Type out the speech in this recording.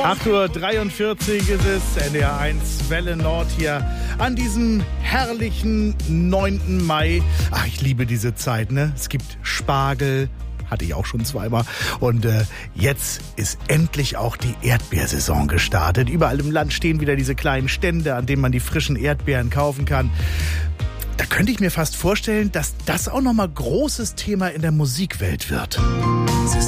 8:43 Uhr ist es, NDR 1 Welle Nord hier an diesem herrlichen 9. Mai. Ach, ich liebe diese Zeit, ne? Es gibt Spargel, hatte ich auch schon zweimal. Und jetzt ist endlich auch die Erdbeersaison gestartet. Überall im Land stehen wieder diese kleinen Stände, an denen man die frischen Erdbeeren kaufen kann. Da könnte ich mir fast vorstellen, dass das auch nochmal großes Thema in der Musikwelt wird.